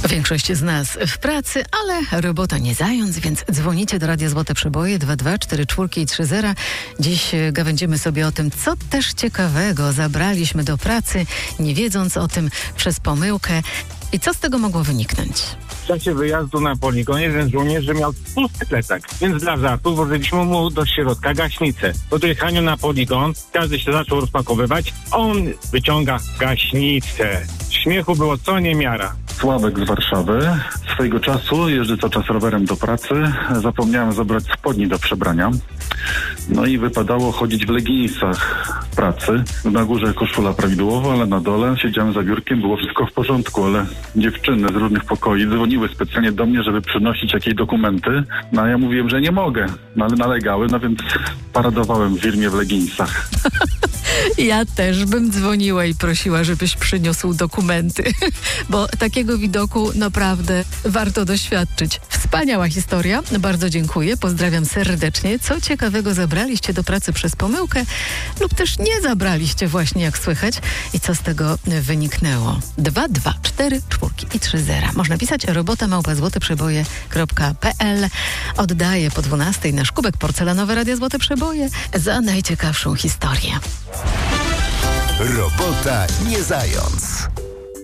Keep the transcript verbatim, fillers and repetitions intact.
Większość z nas w pracy, ale robota nie zając, więc dzwonicie do Radia Złote Przeboje dwa dwa cztery cztery i trzy zero. Dziś gawędzimy sobie o tym, co też ciekawego zabraliśmy do pracy, nie wiedząc o tym przez pomyłkę i co z tego mogło wyniknąć. W czasie wyjazdu na poligon jeden z żołnierzy miał pusty plecak, więc dla żartu włożyliśmy mu do środka gaśnicę. Po dojechaniu na poligon każdy się zaczął rozpakowywać, on wyciąga gaśnicę. Śmiechu było co niemiara. Sławek z Warszawy. Swojego czasu jeżdżę cały czas rowerem do pracy. Zapomniałem zabrać spodni do przebrania. No i wypadało chodzić w leginsach pracy. Na górze koszula prawidłowo, ale na dole siedziałem za biurkiem, było wszystko w porządku, ale dziewczyny z różnych pokoi dzwoniły specjalnie do mnie, żeby przynosić jakieś dokumenty. No a ja mówiłem, że nie mogę, no ale nalegały, no więc paradowałem w firmie w leginsach. Ja też bym dzwoniła i prosiła, żebyś przyniósł dokumenty, bo takiego widoku naprawdę warto doświadczyć. Wspaniała historia, bardzo dziękuję, pozdrawiam serdecznie. Co ciekawego zabraliście do pracy przez pomyłkę lub też nie zabraliście właśnie, jak słychać, i co z tego wyniknęło? dwa dwa cztery cztery i trzy zero. Można pisać robota małpa złote przeboje kropka pe el. Oddaję po dwunastej nasz kubek porcelanowy Radia Złote Przeboje za najciekawszą historię. Robota nie zając.